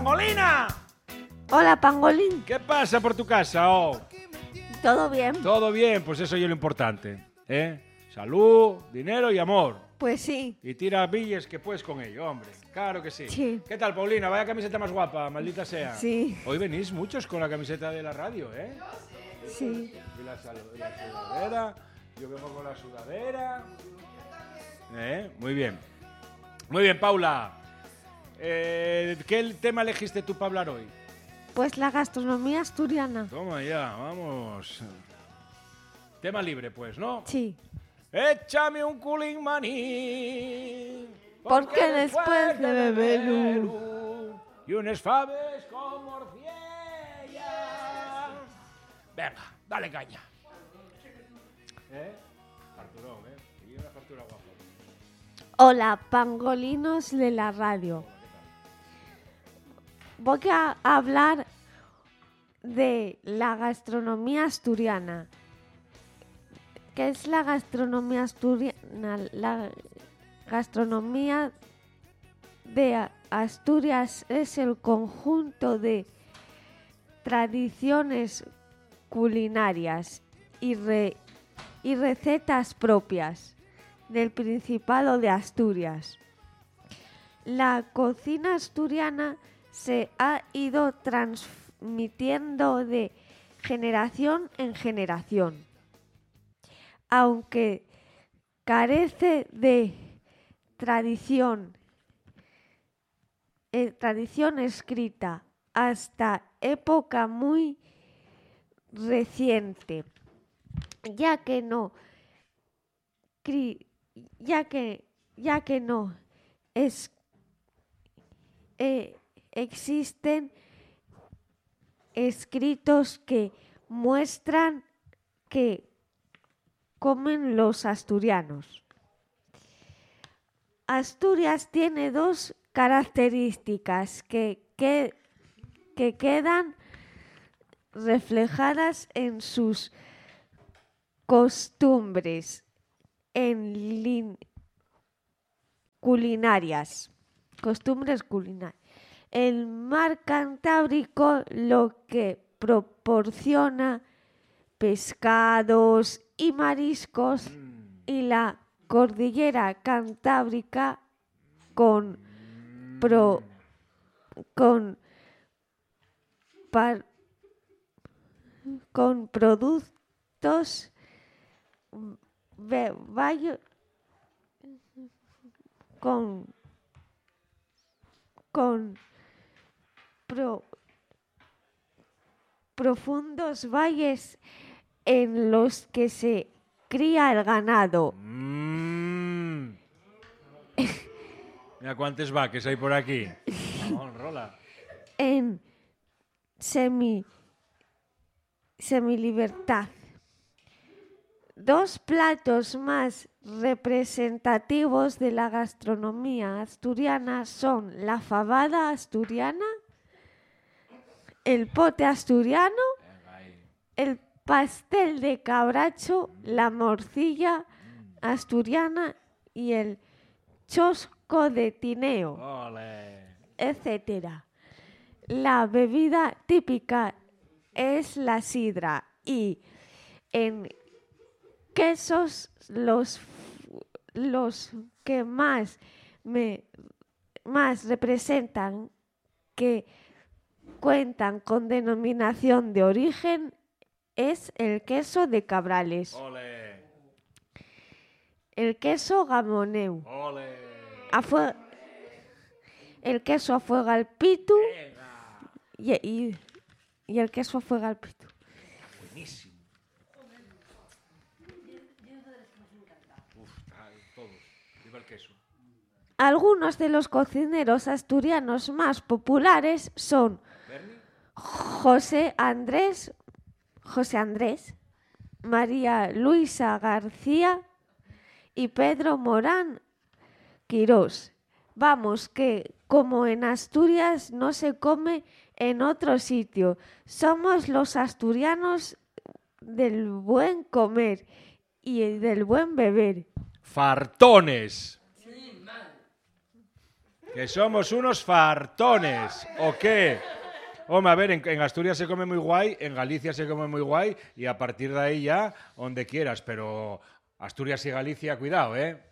Pangolina! Hola, Pangolín. ¿Qué pasa por tu casa? ¿Todo bien? Todo bien, pues eso es lo importante, ¿eh? Salud, dinero y amor. Pues sí. Y tira billes que puedes con ello, hombre. Claro que sí. Sí. ¿Qué tal, Paulina? Vaya camiseta más guapa, maldita sea. Sí. Hoy venís muchos con la camiseta de la radio, ¿eh? Sí. Y la sudadera. Yo vengo con la sudadera. Muy bien. Muy bien, Paula. ¿Qué tema elegiste tú para hablar hoy? Pues la gastronomía asturiana. Toma ya, vamos. Tema libre, pues, ¿no? Sí. Échame un culín maní. Porque después de beberlo y unas faves con morcilla. Venga, dale caña. Arturón, y una factura guapa. Hola, pangolinos de la radio. Voy a hablar de la gastronomía asturiana. ¿Qué es la gastronomía asturiana? La gastronomía de Asturias es el conjunto de tradiciones culinarias y recetas propias del Principado de Asturias. La cocina asturiana se ha ido transmitiendo de generación en generación. Aunque carece de tradición escrita hasta época muy reciente, ya que no existen escritos que muestran que comen los asturianos. Asturias tiene dos características que quedan reflejadas en sus costumbres culinarias. El mar Cantábrico lo que proporciona pescados y mariscos y la cordillera Cantábrica con productos profundos valles en los que se cría el ganado. Mira cuántos vaques hay por aquí. Rola. En semilibertad. Dos platos más representativos de la gastronomía asturiana son la fabada asturiana, el pote asturiano, el pastel de cabracho, la morcilla asturiana y el chosco de tineo, etcétera. La bebida típica es la sidra y en quesos los que más representan que cuentan con denominación de origen es el queso de Cabrales. ¡Ole! El queso gamoneu. ¡Ole! El queso a fuego al pitu y el queso a fuego al pitu. Buenísimo. Todos. Viva el queso. Algunos de los cocineros asturianos más populares son José Andrés, María Luisa García y Pedro Morán Quirós. Vamos, que como en Asturias no se come en otro sitio. Somos los asturianos del buen comer y del buen beber. Fartones. Que somos unos fartones, ¿o qué? Hombre, a ver, en Asturias se come muy guay, en Galicia se come muy guay y a partir de ahí ya, donde quieras, pero Asturias y Galicia, cuidado, ¿eh?